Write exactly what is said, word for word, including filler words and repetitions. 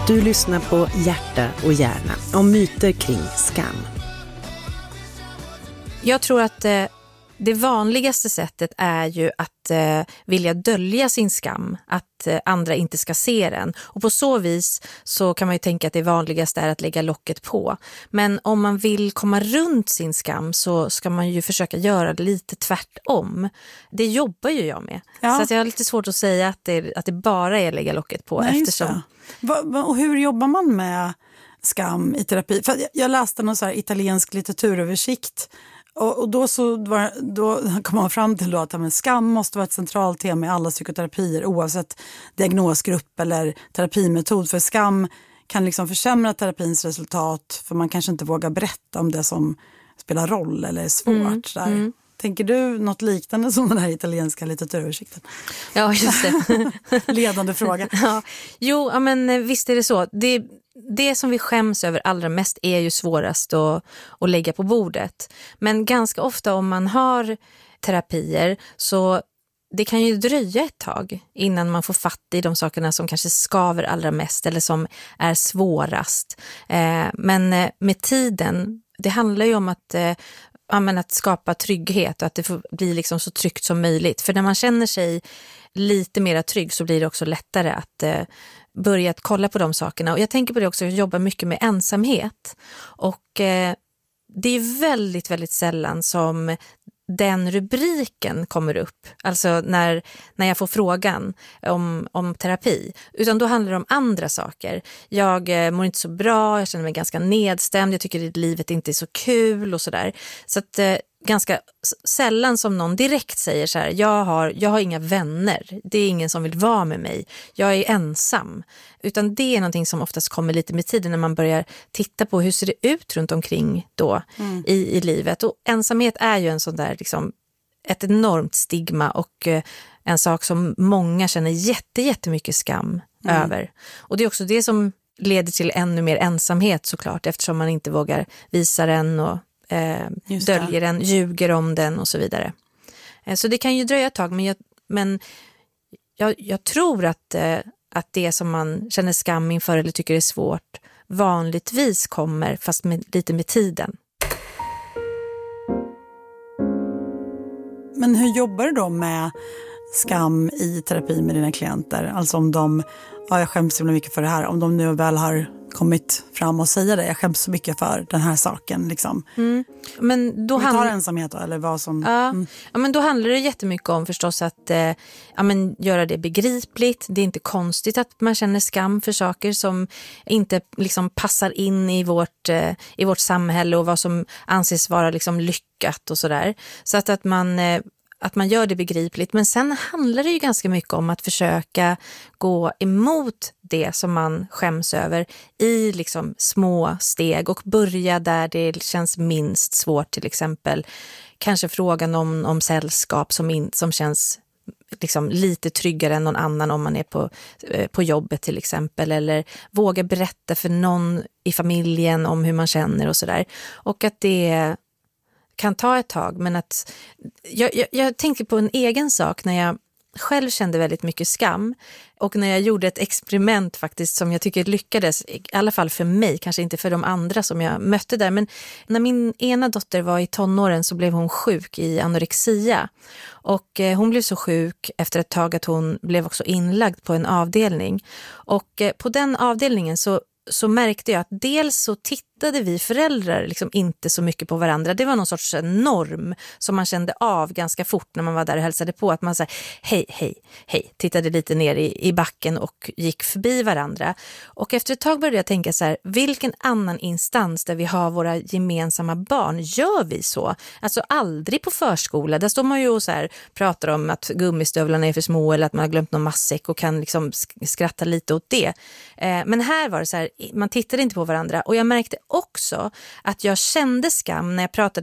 Du lyssnar på Hjärta och hjärna om myter kring skam. Jag tror att eh, det vanligaste sättet är ju att eh, vilja dölja sin skam, att eh, andra inte ska se den. Och på så vis så kan man ju tänka att det vanligaste är att lägga locket på. Men om man vill komma runt sin skam så ska man ju försöka göra det lite tvärtom. Det jobbar ju jag med. Ja. Så att jag har lite svårt att säga att det, att det bara är att lägga locket på. Nej, eftersom... va, va, och hur jobbar man med skam i terapi? För jag, jag läste någon så här italiensk litteraturöversikt. Och, och då, så var, då kom man fram till då att men, skam måste vara ett centralt tema i alla psykoterapier oavsett diagnosgrupp eller terapimetod. För skam kan liksom försämra terapins resultat för man kanske inte vågar berätta om det som spelar roll eller är svårt. Mm, där. Mm. Tänker du något liknande som den här italienska litteraturöversikten? Ja, just det. Ledande fråga. Ja. Jo, men visst är det så. Det, det som vi skäms över allra mest är ju svårast att, att lägga på bordet. Men ganska ofta om man har terapier så det kan ju dröja ett tag innan man får fatt i de sakerna som kanske skaver allra mest eller som är svårast. Eh, men med tiden, det handlar ju om att eh, att skapa trygghet och att det får bli liksom så tryggt som möjligt. För när man känner sig lite mer trygg så blir det också lättare att eh, börja att kolla på de sakerna. Och jag tänker på det också, jag jobbar mycket med ensamhet. Och eh, det är väldigt, väldigt sällan som den rubriken kommer upp. Alltså när, när jag får frågan om, om terapi. Utan då handlar det om andra saker. Jag eh, mår inte så bra, jag känner mig ganska nedstämd, jag tycker att livet inte är så kul och sådär. Så att eh, ganska sällan som någon direkt säger så här, jag har, jag har inga vänner, det är ingen som vill vara med mig, jag är ensam. Utan det är någonting som oftast kommer lite med tiden när man börjar titta på hur ser det ut runt omkring då mm. i, i livet. Och ensamhet är ju en sån där liksom, ett enormt stigma och eh, en sak som många känner jätte, jättemycket skam mm. över. Och det är också det som leder till ännu mer ensamhet såklart, eftersom man inte vågar visa den och Eh, döljer den, ljuger om den och så vidare. Eh, så det kan ju dröja ett tag, men jag, men jag, jag tror att, eh, att det som man känner skam inför eller tycker är svårt vanligtvis kommer, fast med, lite med tiden. Men hur jobbar du då med skam i terapi med dina klienter? Alltså om de, ja jag skäms så mycket för det här, om de nu väl har kommit fram och säga det, jag skäms så mycket för den här saken liksom. Mm. Men då handlar ensamhet då, eller vad som ja. Mm. ja men då handlar det jättemycket om förstås att eh, ja, men göra det begripligt. Det är inte konstigt att man känner skam för saker som inte liksom passar in i vårt eh, i vårt samhälle och vad som anses vara liksom lyckat och sådär. Så att att man eh, att man gör det begripligt. Men sen handlar det ju ganska mycket om att försöka gå emot det som man skäms över i liksom små steg och börja där det känns minst svårt, till exempel. Kanske frågan om, om sällskap som, in, som känns liksom lite tryggare än någon annan om man är på, på jobbet till exempel. Eller våga berätta för någon i familjen om hur man känner och sådär. Och att det kan ta ett tag, men att jag, jag, jag tänkte på en egen sak när jag själv kände väldigt mycket skam och när jag gjorde ett experiment faktiskt som jag tycker lyckades, i alla fall för mig, kanske inte för de andra som jag mötte där, men när min ena dotter var i tonåren så blev hon sjuk i anorexia och eh, hon blev så sjuk efter ett tag att hon blev också inlagd på en avdelning och eh, på den avdelningen så så märkte jag att dels så tittade vi föräldrar liksom inte så mycket på varandra. Det var någon sorts norm som man kände av ganska fort när man var där och hälsade på. Att man sa hej, hej, hej. Tittade lite ner i, i backen och gick förbi varandra. Och efter ett tag började jag tänka så här, vilken annan instans där vi har våra gemensamma barn gör vi så? Alltså aldrig på förskola. Där står man ju och så här, pratar om att gummistövlarna är för små eller att man har glömt någon matsäck och kan liksom skratta lite åt det. Eh, men här var det så här, man tittade inte på varandra och jag märkte också att jag kände skam när jag pratade